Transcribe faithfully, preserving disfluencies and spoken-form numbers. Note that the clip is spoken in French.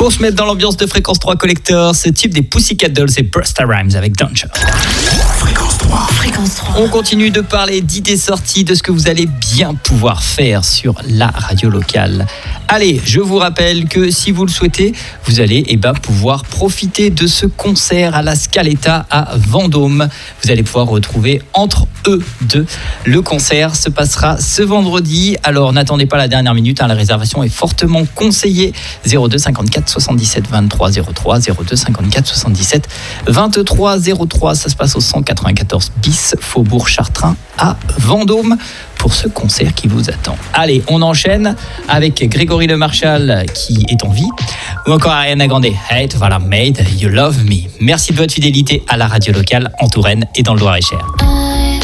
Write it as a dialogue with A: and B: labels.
A: Pour se mettre dans l'ambiance de Fréquence trois Collector, ce type des Pussycat Dolls et Busta Rhymes avec Danger.
B: Fréquence trois.
C: Fréquence trois.
A: On continue de parler d'idées sorties, de ce que vous allez bien pouvoir faire sur la radio locale. Allez, je vous rappelle que si vous le souhaitez, vous allez eh ben, pouvoir profiter de ce concert à la Scaletta à Vendôme. Vous allez pouvoir retrouver Entre eux deux. Le concert se passera ce vendredi. Alors n'attendez pas la dernière minute, hein, la réservation est fortement conseillée. zéro deux cinquante-quatre soixante-dix-sept vingt-trois zéro trois, zéro deux cinquante-quatre soixante-dix-sept vingt-trois zéro trois. Ça se passe au cent quatre-vingt-quatorze bis Faubourg Chartrain à Vendôme pour ce concert qui vous attend. Allez, on enchaîne avec Grégory Le Marchal qui est en vie, ou encore Ariana Grande. Hey, voilà, made you love me. Merci de votre fidélité à la radio locale en Touraine et dans le Loir-et-Cher.